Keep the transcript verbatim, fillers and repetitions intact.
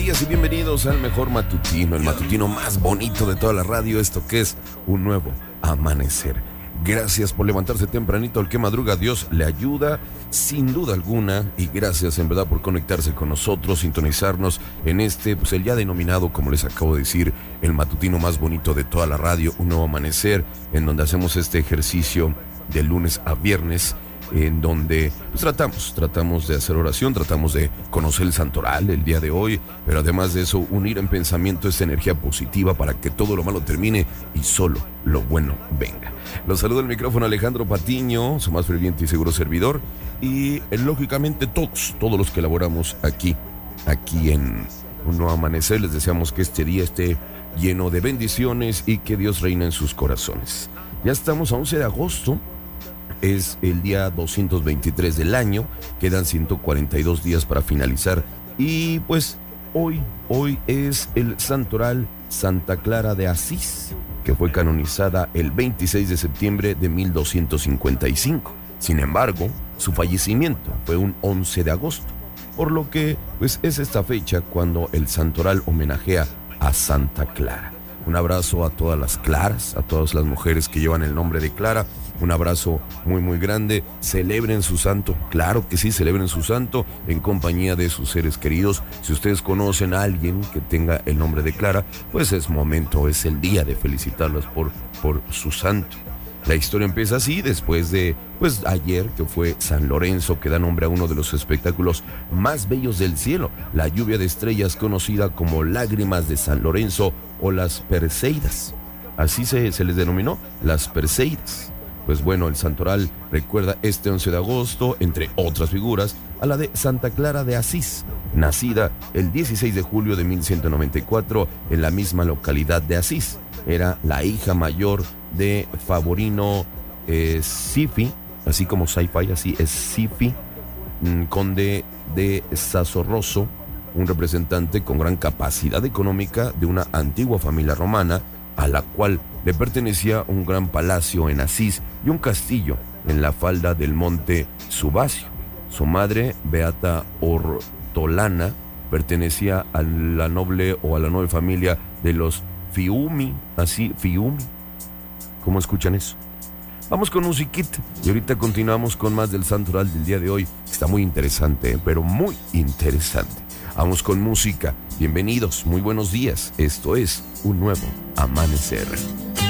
Y bienvenidos al mejor matutino, el matutino más bonito de toda la radio, esto que es un nuevo amanecer. Gracias por levantarse tempranito, al que madruga Dios le ayuda, sin duda alguna, y gracias en verdad por conectarse con nosotros, sintonizarnos en este, pues el ya denominado, como les acabo de decir, el matutino más bonito de toda la radio, un nuevo amanecer, en donde hacemos este ejercicio de lunes a viernes, en donde pues, tratamos, tratamos de hacer oración, tratamos de conocer el santoral el día de hoy, pero además de eso, unir en pensamiento esta energía positiva para que todo lo malo termine y solo lo bueno venga. Los saludo al micrófono Alejandro Patiño, su más ferviente y seguro servidor, y eh, lógicamente todos, todos los que elaboramos aquí, aquí en un nuevo amanecer, les deseamos que este día esté lleno de bendiciones y que Dios reine en sus corazones. Ya estamos a once de agosto. Es el día doscientos veintitrés del año, quedan ciento cuarenta y dos días para finalizar y pues hoy, hoy es el santoral Santa Clara de Asís, que fue canonizada el veintiséis de septiembre de mil doscientos cincuenta y cinco. Sin embargo, su fallecimiento fue un once de agosto, por lo que pues es esta fecha cuando el santoral homenajea a Santa Clara. Un abrazo a todas las Claras, a todas las mujeres que llevan el nombre de Clara. Un abrazo muy muy grande. Celebren su santo, claro que sí, celebren su santo en compañía de sus seres queridos. Si ustedes conocen a alguien que tenga el nombre de Clara, pues es momento, es el día de felicitarlas por, por su santo. La historia empieza así, después de, pues ayer, que fue San Lorenzo, que da nombre a uno de los espectáculos más bellos del cielo, la lluvia de estrellas conocida como Lágrimas de San Lorenzo o las Perseidas. Así se, se les denominó, las Perseidas. Pues bueno, el santoral recuerda este once de agosto, entre otras figuras, a la de Santa Clara de Asís, nacida el dieciséis de julio de mil ciento noventa y cuatro en la misma localidad de Asís. Era la hija mayor de Favorino eh, Sifi, así como sci-fi, así es Sifi, mm, conde de Sassorroso, un representante con gran capacidad económica de una antigua familia romana, a la cual le pertenecía un gran palacio en Asís y un castillo en la falda del monte Subasio. Su madre, Beata Ortolana, pertenecía a la noble o a la noble familia de los Fiumi, así, Fiumi. ¿Cómo escuchan eso? Vamos con musiquita y ahorita continuamos con más del santoral del día de hoy. Está muy interesante, ¿eh? Pero muy interesante. Vamos con música. Bienvenidos, muy buenos días. Esto es un nuevo amanecer.